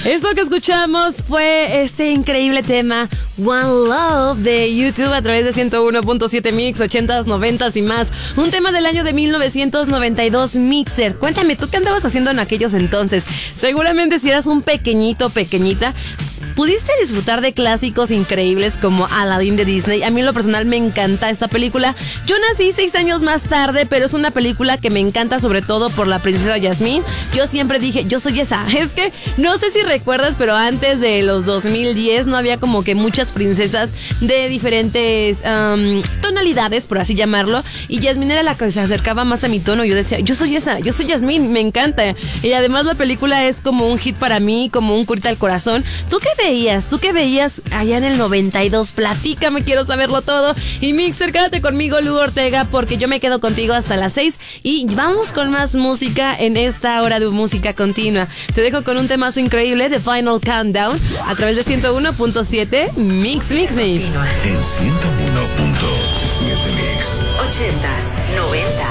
Esto que escuchamos fue este increíble tema One Love de YouTube a través de 101.7 Mix, 80s, 90s y más. Un tema del año de 1992, Mixer. Cuéntame, ¿tú qué andabas haciendo en aquellos entonces? Seguramente si eras un pequeñita, ¿pudiste disfrutar de clásicos increíbles como Aladdin de Disney? A mí en lo personal me encanta esta película. Yo nací 6 años más tarde, pero es una película que me encanta sobre todo por la princesa Jasmine. Yo siempre dije, yo soy esa. Es que no sé si recuerdas, pero antes de los 2010 no había como que muchas princesas de diferentes tonalidades, por así llamarlo. Y Jasmine era la que se acercaba más a mi tono. Yo decía, yo soy esa, yo soy Jasmine, me encanta. Y además la película es como un hit para mí, como un curita al corazón. ¿Tú qué veías? ¿Tú qué veías allá en el 92? Platícame, quiero saberlo todo. Y Mixer, quédate conmigo, Lu Ortega, porque yo me quedo contigo hasta las 6. Y vamos con más música en esta hora de música continua. Te dejo con un temazo increíble de Final Countdown a través de 101.7 Mix. En 101.7 Mix. 80s, 90s.